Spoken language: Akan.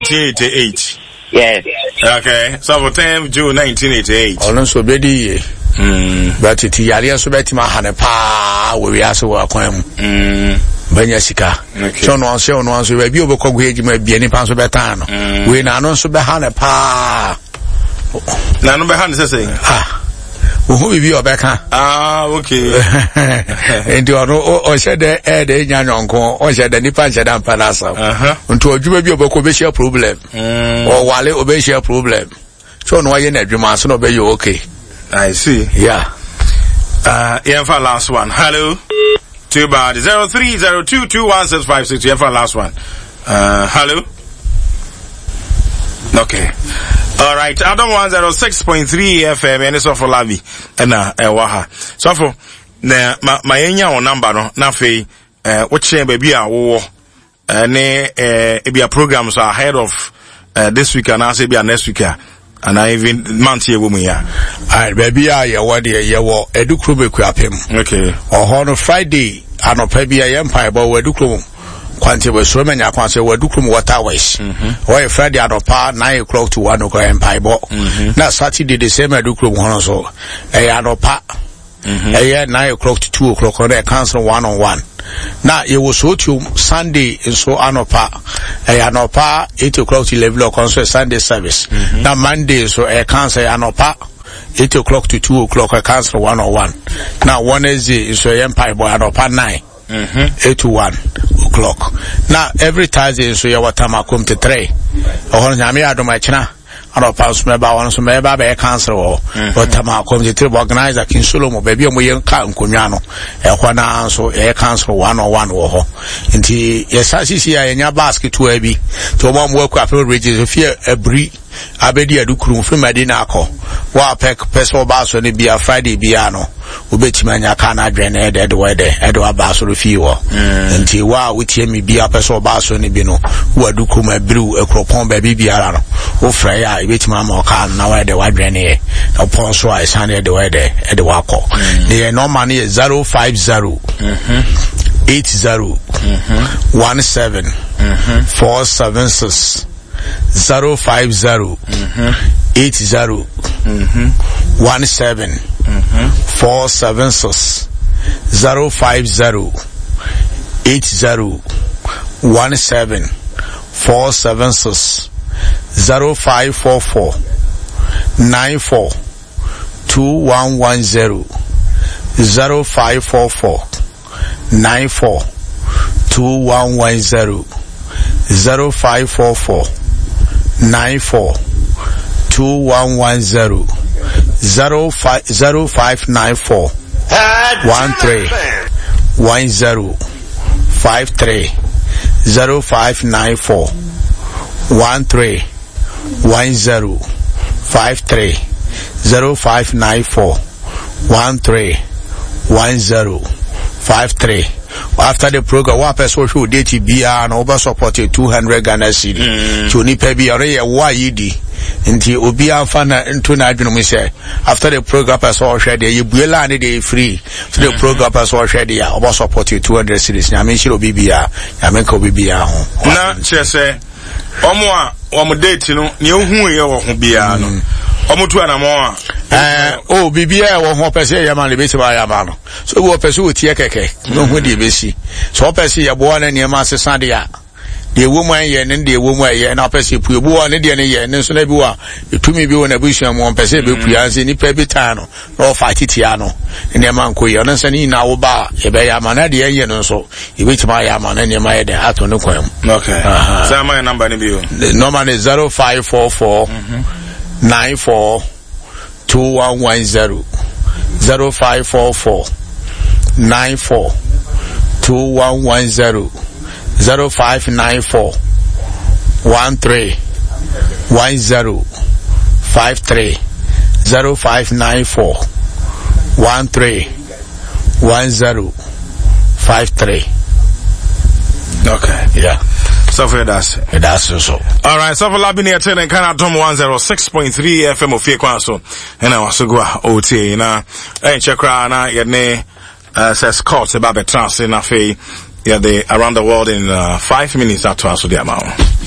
1988. Yes. Okay. So for 10 June 1988. Also bedi but it yari so beti ma hane pa we aso wa kwan mu. Banya sika. So no anse ono anso we bi obekọ gwe ejima bia ni pa so beta no. We na no so be hane pa. Na no be hane say. Who be obeka? Okay. And you know, or said the air the yanko, or said the nipan said and palasa. Unto a jubi obeko be share problem. Or wale obey share problem. So no way in a dream, so no be you okay. I see. Yeah. Yeah, for last one. Hello. Too bad. 0302216562. Yeah, for last one. Hello. Okay. All right. I don't want 06.3 FM and it's for Lavi. And waha. So for my enya on number no na fe what baby a wo ne be a programs ahead of this week and I say be next week and I even month here woman ya. Alright, baby a what ye wo edukro be kwapem. Okay. On Friday anopa bia ye mpa ba wo edukro Quantity was so many accounts were Dukum Waterways. Or Friday at a par 9 o'clock to 1 o'clock and Piebo. Now Saturday the same at Dukum one so. A anopa. A year 9 o'clock to 2 o'clock on a council 1-on-1. Now it was so to Sunday and so anopa. A anopa 8 o'clock to 11 o'clock so Sunday service. Now Monday so a council anopa 8 o'clock to 2 o'clock a council 1-on-1. Now Wednesday is so Empire boy anopa 9. 8 to 1 o'clock. Now every Thursday so ya watama come to 3. Ohon nyame adoma china. Ano pass me ba won so me ba be cancel o. Watama come to 3 organizer kin Solomon baby mo yen ka nkonwa no. Ehwa na so e cancel 1-on-1 wo ho. Nti yesasisi ya nya basket wo abi. To mo mo akwa pe register fear abri abedi adukuru fi madina akọ wa peso baso ne bia Friday bia no obetima nya ka na adwene de wa baso fi wo nti wa wutie mi bia peso baso ne bi no wa dukuru abru ekropon ba bia no wo fra ya obetima ma ka na wa de wa adwene opon so ai san de wa akọ the normal is 050 80 17 476 050 80 17 476 050 80 17 476 0544 94 2110 0544 94 2110 0544 94 2110 0594 13 10 53 0594 13 10 53 0594 13 10 53. After the program, one person should date BR and over supported 200 Ghana cedi. To nipa bi area YED. Nti obi amfana into na adwene mu say after the program person share there you buela and dey free. So the program person share there over supported 200 cedis. Nya men shiro obi bia, nya men ko obi bia ho. Na che say omo date no ne ohu ye wo ho bia no. Omutu anamo oh bibia wo ho pese ya man le beti ba ya ba no so wo pese wo tie keke no ho de besi so pese ya bo na ne ma sesa de ya de wo mu ye ne de wo mu ye na pese pu bo ne de ne ye ne so na bi wa etumi bi wo na busu mu pese be pu ya se ni pe bi tan no no fa titia no ne ma nko ye no se ni na wo ba ye be ya ma na de ye no so e beti ma ya ma na ne ma ye de ato ne kwam. Okay. So my number ni bi o normal is 0544 94 2110 0544 94 2110 0594 13 10 53 0594 13 10 53. Okay. Yeah. So for that's so. All right. So for Labini at 10 and Canada 106.3 FM of Fiekwaso. And I was to go OT. Na check na yene says court about the trans in a fee. Yeah, they around the world in 5 minutes after us the amount.